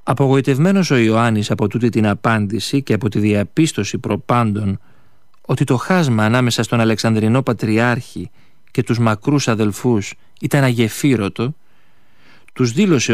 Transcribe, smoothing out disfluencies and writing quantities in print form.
Απογοητευμένος ο Ιωάννης από τούτη την απάντηση και από τη διαπίστωση προπάντων ότι το χάσμα ανάμεσα στον Αλεξανδρινό Πατριάρχη και τους μακρούς αδελφούς ήταν αγεφύρωτο, τους δήλωσε